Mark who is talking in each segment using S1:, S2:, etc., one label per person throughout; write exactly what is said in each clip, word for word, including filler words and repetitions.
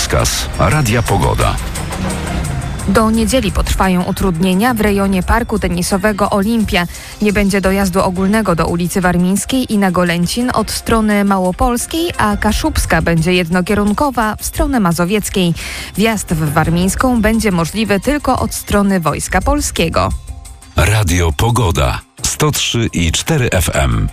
S1: Drogowskaz Radia Pogoda.
S2: Do niedzieli potrwają utrudnienia w rejonie parku tenisowego Olimpia. Nie będzie dojazdu ogólnego do ulicy Warmińskiej i na Golęcin od strony Małopolskiej, a Kaszubska będzie jednokierunkowa w stronę mazowieckiej. Wjazd w Warmińską będzie możliwy tylko od strony Wojska Polskiego.
S1: Radio Pogoda sto trzy i cztery F M.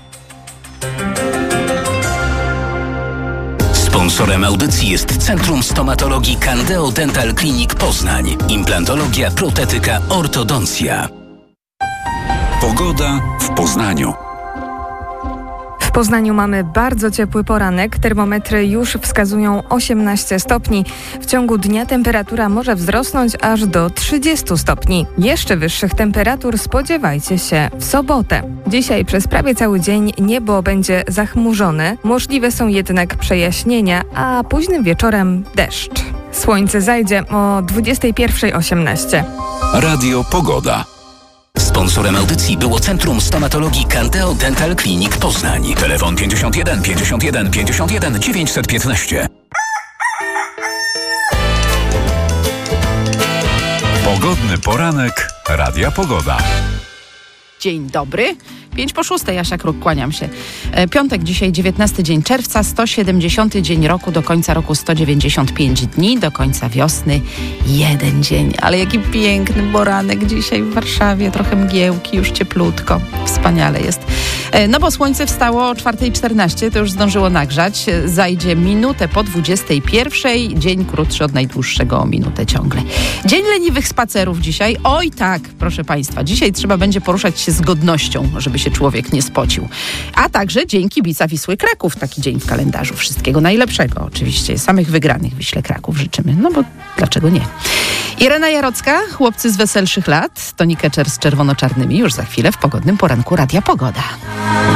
S3: Sponsorem audycji jest Centrum Stomatologii Candeo Dental Clinic Poznań. Implantologia, protetyka, ortodoncja.
S1: Pogoda w Poznaniu.
S2: W Poznaniu mamy bardzo ciepły poranek. Termometry już wskazują osiemnaście stopni. W ciągu dnia temperatura może wzrosnąć aż do trzydziestu stopni. Jeszcze wyższych temperatur spodziewajcie się w sobotę. Dzisiaj przez prawie cały dzień niebo będzie zachmurzone. Możliwe są jednak przejaśnienia, a późnym wieczorem deszcz. Słońce zajdzie o dwudziestej pierwszej osiemnaście.
S1: Radio Pogoda.
S3: Sponsorem audycji było Centrum Stomatologii Candeo Dental Clinic Poznań. Telefon pięćdziesiąt jeden pięćdziesiąt jeden pięćdziesiąt jeden dziewięćset piętnaście.
S1: Pogodny poranek Radia Pogoda.
S4: Dzień dobry. Pięć po szóstej, Jasia Kruk, kłaniam się. Piątek, dzisiaj dziewiętnasty dzień czerwca, sto siedemdziesiąty dzień roku, do końca roku sto dziewięćdziesiąt pięć dni, do końca wiosny jeden dzień. Ale jaki piękny poranek dzisiaj w Warszawie, trochę mgiełki, już cieplutko, wspaniale jest. No bo słońce wstało o czwartej czternaście, to już zdążyło nagrzać, zajdzie minutę po dwudziestej pierwszej, dzień krótszy od najdłuższego o minutę ciągle. Dzień leniwych spacerów dzisiaj, oj tak, proszę Państwa, dzisiaj trzeba będzie poruszać się z godnością, żeby się człowiek nie spocił. A także dzień kibica Wisły Kraków, taki dzień w kalendarzu. Wszystkiego najlepszego oczywiście, samych wygranych Wiśle Kraków życzymy, no bo dlaczego nie? Irena Jarocka, chłopcy z weselszych lat, Toni Keczer z czerwono-czarnymi, już za chwilę w pogodnym poranku Radia Pogoda.